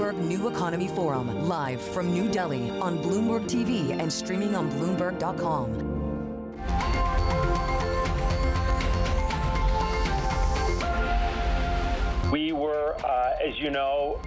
Bloomberg New Economy Forum, live from New Delhi on Bloomberg TV and streaming on Bloomberg.com. We were, as you know,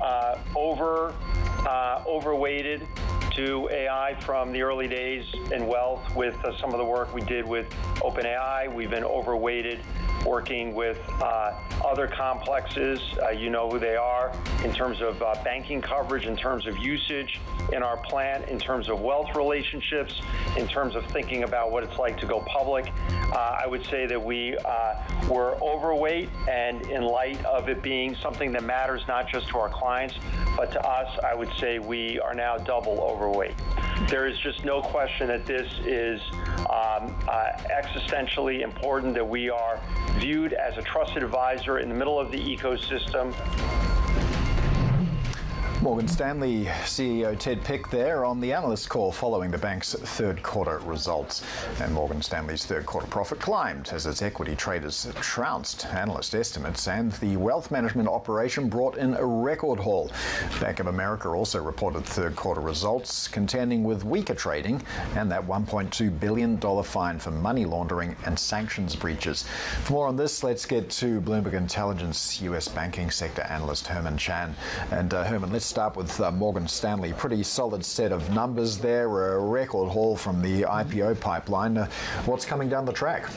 overweighted to AI from the early days in wealth with some of the work we did with OpenAI. We've been overweighted working with other complexes. You know who they are in terms of banking coverage, in terms of usage in our plan, in terms of wealth relationships, in terms of thinking about what it's like to go public. I would say that we were overweight, and in light of it being something that matters not just to our clients, but to us, I would say we are now double overweight. There is just no question that this is existentially important, that we are viewed as a trusted advisor in the middle of the ecosystem. Morgan Stanley CEO Ted Pick there on the analyst call following the bank's third quarter results. And Morgan Stanley's third quarter profit climbed as its equity traders trounced analyst estimates, and the wealth management operation brought in a record haul. Bank of America also reported third quarter results, contending with weaker trading and that $1.2 billion fine for money laundering and sanctions breaches. For more on this, let's get to Bloomberg Intelligence U.S. banking sector analyst Herman Chan. And Herman, let's start with Morgan Stanley. Pretty solid set of numbers there, a record haul from the IPO pipeline. What's coming down the track?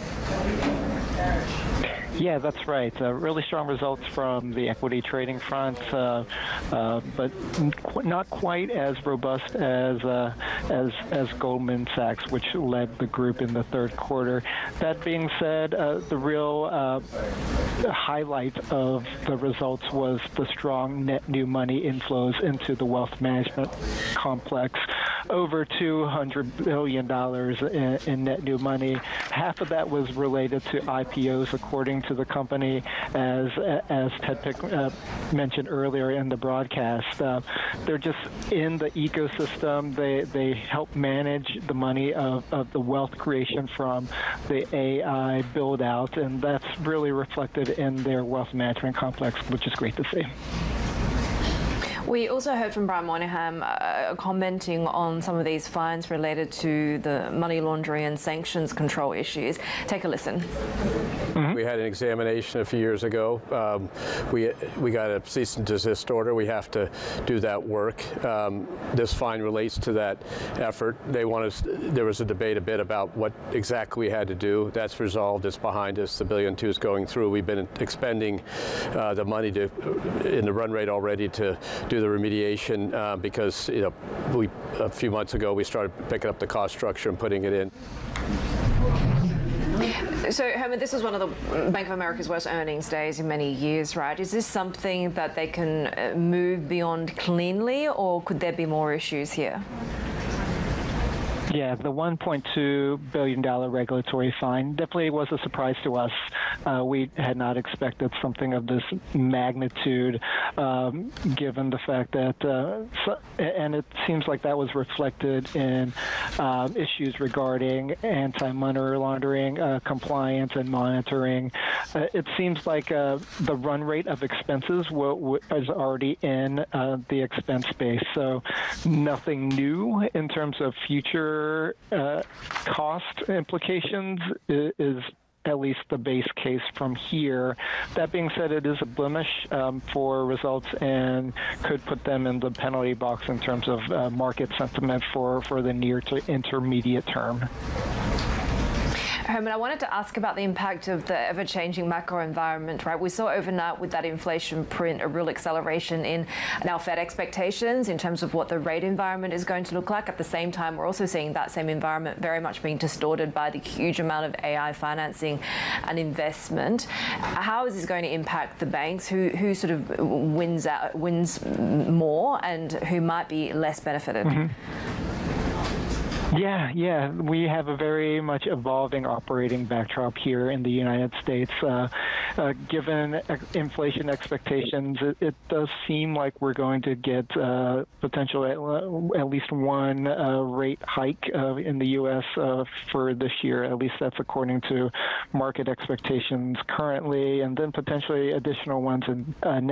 Yeah, that's right. Really strong results from the equity trading front, but not quite as robust as Goldman Sachs, which led the group in the third quarter. That being said, the real highlight of the results was the strong net new money inflows into the wealth management complex. Over $200 billion in net new money. Half of that was related to IPOs, according to the company, as Ted Pick mentioned earlier in the broadcast. They're just in the ecosystem. They help manage the money of the wealth creation from the AI build out, and that's really reflected in their wealth management complex, which is great to see. We also heard from Brian Moynihan commenting on some of these fines related to the money laundering and sanctions control issues. Take a listen. Mm-hmm. We had an examination a few years ago. We got a cease and desist order. We have to do that work. This fine relates to that effort. There was a debate a bit about what exactly we had to do. That's resolved. It's behind us. The $1.2 billion is going through. We've been expending the money in the run rate already to do the remediation because a few months ago we started picking up the cost structure and putting it in. So, Herman, this is one of the Bank of America's worst earnings days in many years, right? Is this something that they can move beyond cleanly, or could there be more issues here? Yeah, the $1.2 billion regulatory fine definitely was a surprise to us. We had not expected something of this magnitude, given the fact that, and it seems like that was reflected in issues regarding anti-money laundering, compliance, and monitoring. It seems like the run rate of expenses is already in the expense base, so nothing new in terms of future cost implications is at least the base case from here. That being said, it is a blemish for results and could put them in the penalty box in terms of market sentiment for the near to intermediate term. Herman, I wanted to ask about the impact of the ever-changing macro environment, right? We saw overnight with that inflation print a real acceleration in now Fed expectations in terms of what the rate environment is going to look like. At the same time, we're also seeing that same environment very much being distorted by the huge amount of AI financing and investment. How is this going to impact the banks? Who sort of wins more and who might be less benefited? Mm-hmm. Yeah, we have a very much evolving operating backdrop here in the United States. Given inflation expectations, it does seem like we're going to get potentially at least one rate hike in the U.S. For this year. At least that's according to market expectations currently, and then potentially additional ones in